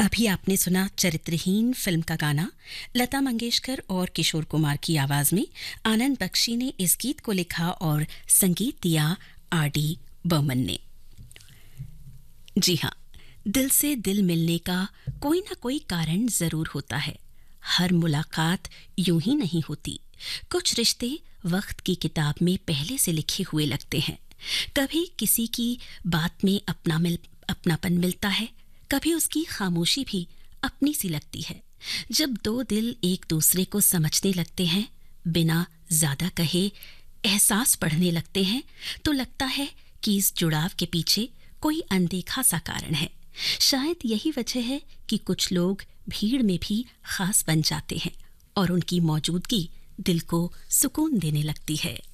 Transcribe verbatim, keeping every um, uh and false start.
अभी आपने सुना चरित्रहीन फिल्म का गाना। लता मंगेशकर और किशोर कुमार की आवाज में आनंद बख्शी ने इस गीत को लिखा और संगीत दिया आर डी बर्मन ने। जी हाँ, दिल से दिल मिलने का कोई ना कोई कारण जरूर होता है। हर मुलाकात यूं ही नहीं होती। कुछ रिश्ते वक्त की किताब में पहले से लिखे हुए लगते हैं। कभी किसी की बात में अपना मिल अपनापन मिलता है, कभी उसकी खामोशी भी अपनी सी लगती है। जब दो दिल एक दूसरे को समझने लगते हैं, बिना ज्यादा कहे एहसास पढ़ने लगते हैं, तो लगता है कि इस जुड़ाव के पीछे कोई अनदेखा सा कारण है। शायद यही वजह है कि कुछ लोग भीड़ में भी खास बन जाते हैं और उनकी मौजूदगी दिल को सुकून देने लगती है।